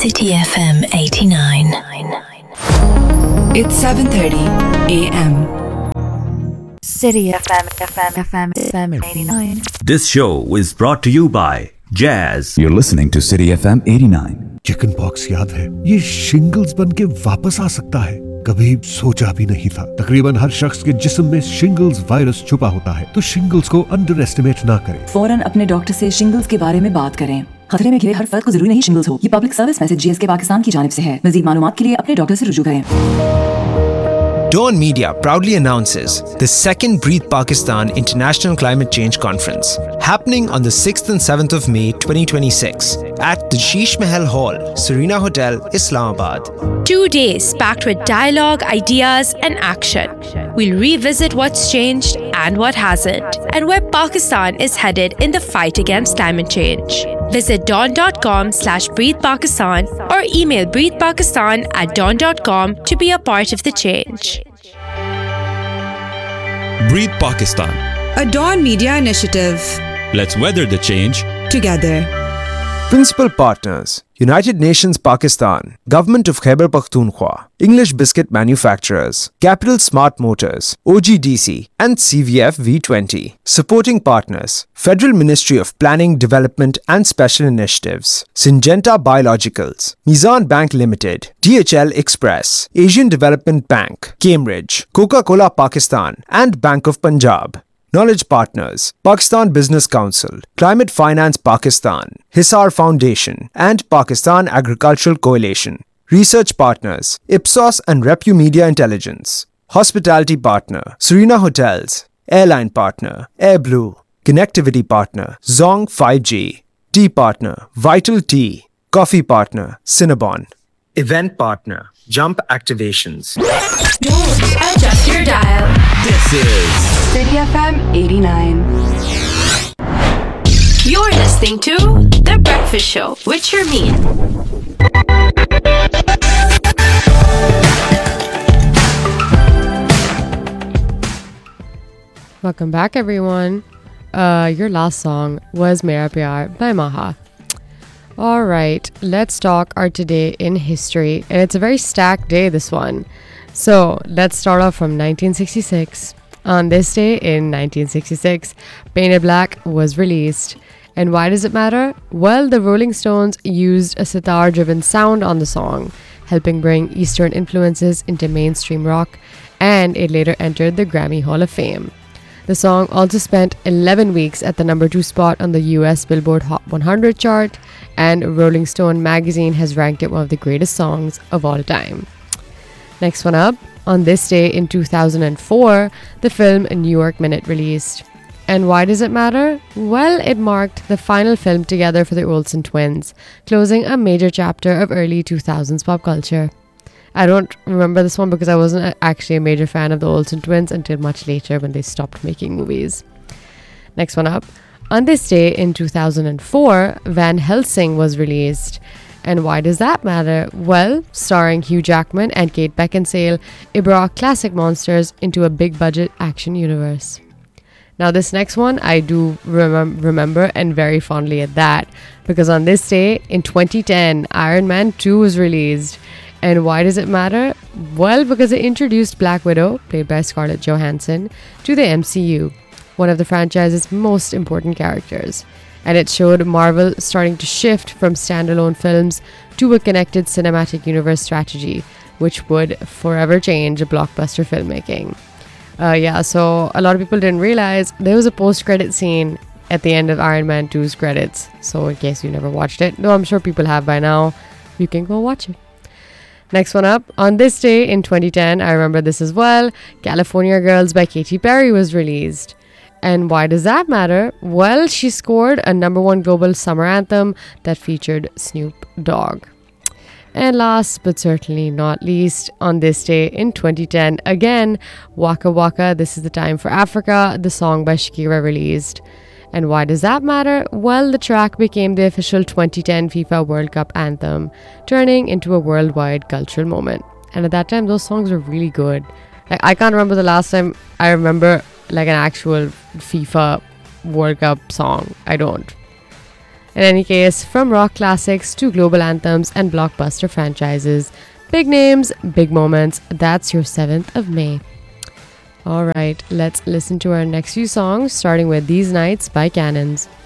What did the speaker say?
City FM 89. It's 7:30 a.m. City FM 89. This show is brought to you by Jazz. You're listening to City FM 89. Chicken pox याद है? ये shingles बन के वापस आ सकता है। कभी सोचा भी नहीं था। तकरीबन हर शख्स के जिस्म में शिंगल्स वायरस छुपा होता है, तो शिंगल्स को अंडर एस्टिमेट ना करें। फौरन अपने डॉक्टर से शिंगल्स के बारे में बात करें। खतरे में घिरे हर फर्द को जरूरी नहीं शिंगल्स हो। ये public service message GSK Pakistan की जानिब से है। मज़ीद मालूमात के लिए अपने डॉक्टर से रुजू करें। Dawn Media proudly announces the second Breathe Pakistan International Climate Change Conference, happening on the 6th and 7th of May 2026 at the Sheesh Mahal Hall, Serena Hotel, Islamabad. 2 days packed with dialogue, ideas and action. We'll revisit what's changed and what hasn't, and where Pakistan is headed in the fight against climate change. Visit dawn.com/breathepakistan or email breathepakistan@dawn.com to be a part of the change. Breathe Pakistan. A Dawn Media initiative. Let's weather the change together. Principal partners: United Nations Pakistan, Government of Khyber Pakhtunkhwa, English Biscuit Manufacturers, Capital Smart Motors, OGDC and CVF V20. Supporting partners: Federal Ministry of Planning, Development and Special Initiatives, Syngenta Biologicals, Mizan Bank Limited, DHL Express, Asian Development Bank, Cambridge, Coca-Cola Pakistan and Bank of Punjab. Knowledge partners: Pakistan Business Council, Climate Finance Pakistan, Hisar Foundation and Pakistan Agricultural Coalition. Research partners: Ipsos and Repu Media Intelligence. Hospitality partner: Serena Hotels. Airline partner: AirBlue. Connectivity partner: Zong 5G. Tea partner: Vital Tea. Coffee partner: Cinnabon. Event partner: Jump Activations. Don't adjust your dial. This is City FM 89. You're listening to The Breakfast Show with Sharmeen. Welcome back, everyone. Your last song was Mera Pyar by Maha. All right, let's talk our today in history. And it's a very stacked day, this one. So let's start off from 1966. On this day in 1966, Painted Black was released. And why does it matter? Well, the Rolling Stones used a sitar-driven sound on the song, helping bring Eastern influences into mainstream rock, and it later entered the Grammy Hall of Fame. The song also spent 11 weeks at the number 2 spot on the US Billboard Hot 100 chart, and Rolling Stone magazine has ranked it one of the greatest songs of all time. Next one up, on this day in 2004, the film New York Minute released. And why does it matter? Well, it marked the final film together for the Olsen twins, closing a major chapter of early 2000s pop culture. I don't remember this one because I wasn't actually a major fan of the Olsen twins until much later when they stopped making movies. Next one up. On this day in 2004, Van Helsing was released. And why does that matter? Well, starring Hugh Jackman and Kate Beckinsale, it brought classic monsters into a big-budget action universe. Now, this next one, I do remember and very fondly at that, because on this day in 2010, Iron Man 2 was released. And why does it matter? Well, because it introduced Black Widow, played by Scarlett Johansson, to the MCU, one of the franchise's most important characters. And it showed Marvel starting to shift from standalone films to a connected cinematic universe strategy, which would forever change blockbuster filmmaking. So a lot of people didn't realize there was a post-credit scene at the end of Iron Man 2's credits. So in case you never watched it, though I'm sure people have by now, you can go watch it. Next one up, on this day in 2010, I remember this as well, California Girls by Katy Perry was released. And why does that matter? Well, she scored a #1 global summer anthem that featured Snoop Dogg. And last but certainly not least, on this day in 2010, again, Waka Waka, This Is the Time for Africa, the song by Shakira released. And why does that matter? Well, the track became the official 2010 FIFA World Cup anthem, turning into a worldwide cultural moment. And at that time, those songs were really good. I can't remember the last time I remember like an actual FIFA World Cup song. I don't. In any case, from rock classics to global anthems and blockbuster franchises, big names, big moments, that's your 7th of May. Alright, let's listen to our next few songs, starting with These Nights by Cannons.